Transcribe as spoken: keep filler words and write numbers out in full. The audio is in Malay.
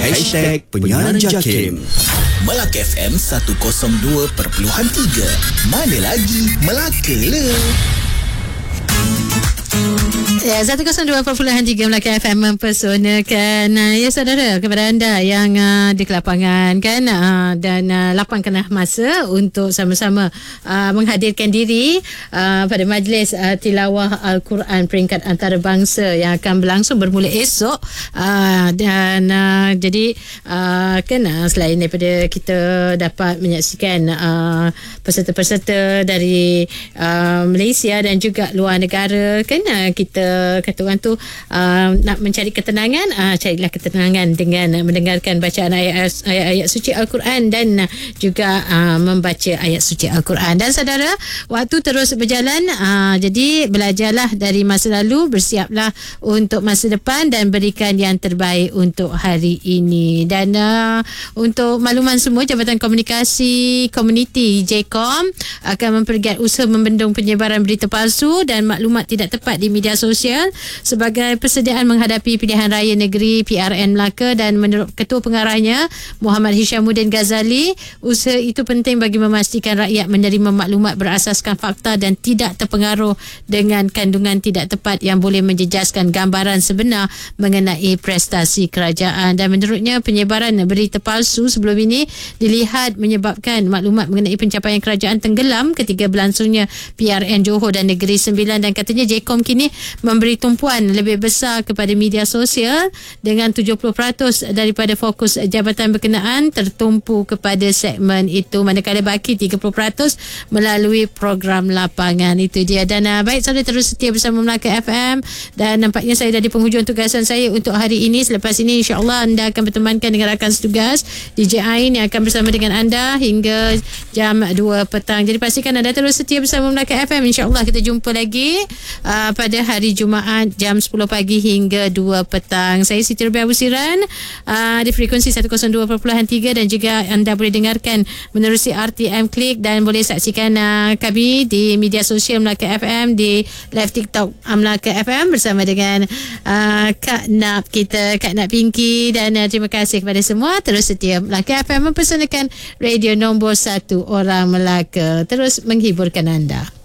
Hashtag Penyiaran Jakim. Melaka F M seratus dua perpuluhan tiga. Mana lagi Melaka le. Ya, seratus dua perpuluhan tiga Melaka F M mempersonakan uh, ya saudara, kepada anda yang uh, di kelapangan kan, uh, dan uh, lapangkanlah masa untuk sama-sama uh, menghadirkan diri uh, pada majlis uh, tilawah Al-Quran peringkat antarabangsa yang akan berlangsung bermula esok, uh, dan uh, jadi uh, kan uh, selain daripada kita dapat menyaksikan uh, peserta-peserta dari uh, Malaysia dan juga luar negara kan, uh, kita kata orang tu uh, nak mencari ketenangan, uh, carilah ketenangan dengan uh, mendengarkan bacaan ayat-ayat suci Al-Quran dan uh, juga uh, membaca ayat suci Al-Quran. Dan saudara, waktu terus berjalan, uh, jadi belajarlah dari masa lalu, bersiaplah untuk masa depan dan berikan yang terbaik untuk hari ini. Dan uh, untuk makluman semua, Jabatan Komunikasi Komuniti J C O M akan mempergiat usaha membendung penyebaran berita palsu dan maklumat tidak tepat di media sosial sebagai persediaan menghadapi pilihan raya negeri P R N Melaka. Dan menurut Ketua Pengarahnya Muhammad Hishamuddin Ghazali, usaha itu penting bagi memastikan rakyat menerima maklumat berasaskan fakta dan tidak terpengaruh dengan kandungan tidak tepat yang boleh menjejaskan gambaran sebenar mengenai prestasi kerajaan. Dan menurutnya, penyebaran berita palsu sebelum ini dilihat menyebabkan maklumat mengenai pencapaian kerajaan tenggelam ketika berlangsungnya P R N Johor dan Negeri Sembilan. Dan katanya J C O M kini memberi tumpuan lebih besar kepada media sosial dengan tujuh puluh peratus daripada fokus jabatan berkenaan tertumpu kepada segmen itu, manakala baki tiga puluh peratus melalui program lapangan. Itu dia. Dan uh, baik, saudara terus setia bersama Melaka F M, dan nampaknya saya dah di penghujung tugasan saya untuk hari ini. Selepas ini insya-Allah anda akan bertemankan dengan rakan setugas D J Ain yang akan bersama dengan anda hingga jam dua petang. Jadi pastikan anda terus setia bersama Melaka F M. Insya-Allah kita jumpa lagi uh, pada hari Jumaat jam sepuluh pagi hingga dua petang. Saya Siti Rubiah Busiran uh, di frekuensi seratus dua perpuluhan tiga, dan juga anda boleh dengarkan menerusi R T M Klik, dan boleh saksikan uh, kami di media sosial Melaka F M, di live TikTok Melaka F M bersama dengan uh, Kak Nap kita, Kak Nap Pinky. Dan uh, terima kasih kepada semua. Terus setia Melaka F M mempersonakan radio nombor satu orang Melaka, terus menghiburkan anda.